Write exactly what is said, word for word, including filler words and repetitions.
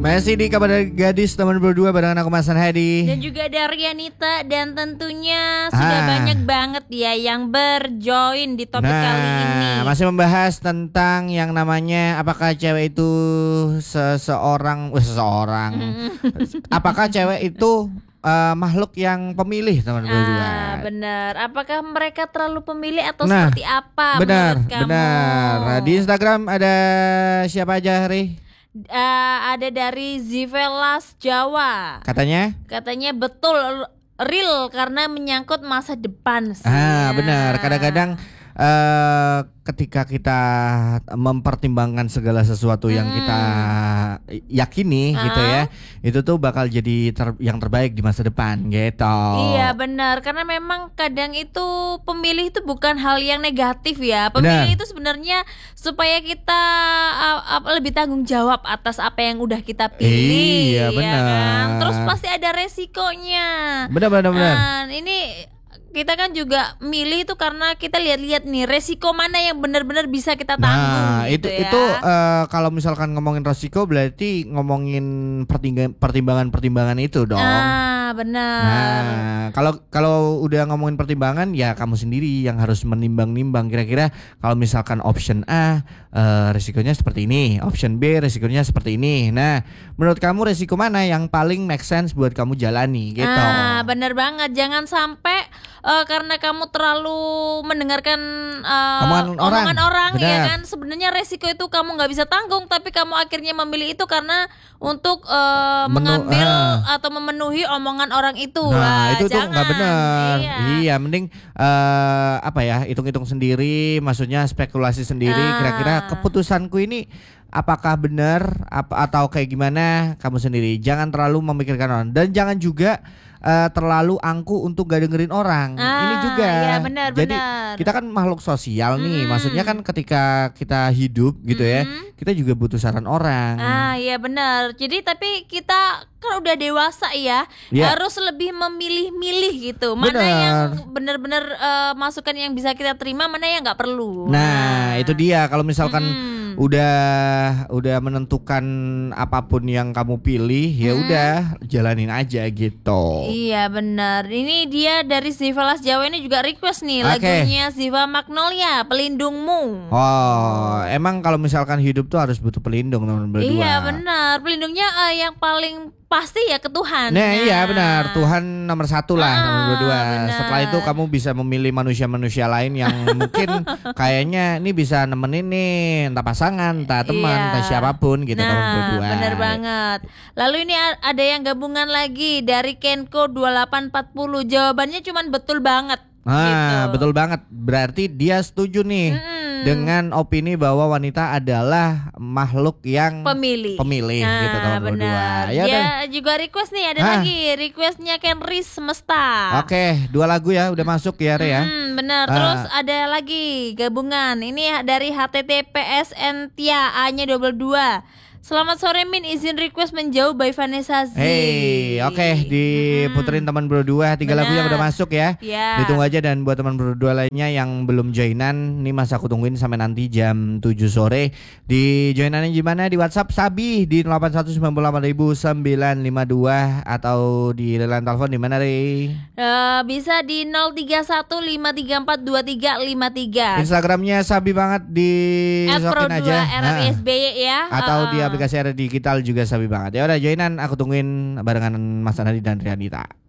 Masih di Kabar Gadis teman berdua barengan aku Mas Hadi. Dan juga ada Rianita. Dan tentunya sudah ah. banyak banget ya yang berjoin di topik nah, kali ini. Masih membahas tentang yang namanya apakah cewek itu seseorang, uh, seseorang. Apakah cewek itu uh, makhluk yang pemilih teman berdua? Ah, benar. Apakah mereka terlalu pemilih atau nah, seperti apa? Benar, menurut kamu? benar. Nah, di Instagram ada siapa aja, Ri? Uh, ada dari Zivelas Jawa. Katanya? Katanya betul real karena menyangkut masa depan sih. Ah, benar. Kadang-kadang uh, ketika kita mempertimbangkan segala sesuatu hmm. yang kita yakini uh-huh. gitu ya, itu tuh bakal jadi ter- yang terbaik di masa depan gitu. Iya benar, karena memang kadang itu pemilih itu bukan hal yang negatif ya. Pemilih benar. itu sebenarnya supaya kita uh, uh, lebih tanggung jawab atas apa yang udah kita pilih. Iya benar. Ya kan? Terus pasti ada resikonya. Benar benar benar. Nah, ini kita kan juga milih itu karena kita lihat-lihat nih resiko mana yang benar-benar bisa kita tanggung. Nah gitu itu ya. itu uh, kalau misalkan ngomongin resiko berarti ngomongin pertimbangan-pertimbangan itu dong. Ah benar. Nah kalau kalau udah ngomongin pertimbangan ya kamu sendiri yang harus menimbang-nimbang kira-kira kalau misalkan option A uh, resikonya seperti ini, option B resikonya seperti ini. Nah menurut kamu resiko mana yang paling make sense buat kamu jalani gitu? Ah benar banget, jangan sampai Uh, karena kamu terlalu mendengarkan uh, omongan, omongan orang, orang ya kan sebenarnya resiko itu kamu nggak bisa tanggung, tapi kamu akhirnya memilih itu karena untuk uh, Menu, mengambil uh. atau memenuhi omongan orang itu. Nah Wah, itu tuh nggak benar. Iya, iya mending uh, apa ya hitung-hitung sendiri, maksudnya spekulasi sendiri. Ah. Kira-kira keputusanku ini apakah benar apa atau kayak gimana, kamu sendiri. Jangan terlalu memikirkan orang dan jangan juga Uh, terlalu angku untuk gak dengerin orang. Ah, ini juga. Iya, benar, Jadi benar. kita kan makhluk sosial nih. Hmm. Maksudnya kan ketika kita hidup gitu hmm. ya, kita juga butuh saran orang. Ah iya benar. Jadi tapi kita kan udah dewasa ya, yeah. harus lebih memilih-milih gitu. Mana bener. yang benar-benar uh, masukan yang bisa kita terima, mana yang nggak perlu. Nah, nah itu dia. Kalau misalkan hmm. udah udah menentukan apapun yang kamu pilih, ya udah hmm. jalanin aja gitu. Iya benar. Ini dia dari Zivelas Jawa ini juga request nih okay. lagunya Ziva Magnolia, Pelindungmu. Oh, emang kalau misalkan hidup tuh harus butuh pelindung teman berdua. Iya benar. Pelindungnya uh, yang paling pasti ya ke Tuhan. Nah iya benar, Tuhan nomor satu lah ah, nomor berdua. Benar. Setelah itu kamu bisa memilih manusia-manusia lain yang mungkin kayaknya ini bisa nemenin nih, entah pasangan, entah teman, iya. entah siapapun gitu nah, teman berdua. Benar banget. Lalu ini ada yang gabungan lagi dari Kenko dua delapan empat nol. Jawabannya cuman betul banget. Ah gitu. Betul banget. Berarti dia setuju nih. Hmm. Dengan opini bahwa wanita adalah makhluk yang pemilih, pemilih nah, gitu teman berdua. Ya dia udah. Juga request nih ada ah. lagi requestnya Kenris Semesta. Oke, dua lagu ya udah masuk ya Re ya. Hmm, benar. Ah. Terus ada lagi gabungan. Ini dari H T T P S N Tia A-nya double dua. Selamat sore Min, izin request Menjauh by Vanessa Z. Hey, oke okay, diputerin hmm. teman berdua tiga Bener. Lagu yang udah masuk ya. Yeah. Ditunggu aja dan buat teman berdua lainnya yang belum joinan, nih mas aku tungguin sampai nanti jam tujuh sore. Di joinannya gimana? Di WhatsApp Sabi di nol delapan satu sembilan delapan sembilan lima dua atau di line telepon di mana Re? Uh, bisa di nol tiga satu lima tiga empat dua tiga lima tiga. Instagramnya Sabi banget di sokin aja. R R S B Y ya. Atau uh-uh. di aplikasi R digital juga Sabi banget. Ya udah joinan, aku tungguin barengan Mas Anadi dan Rianita.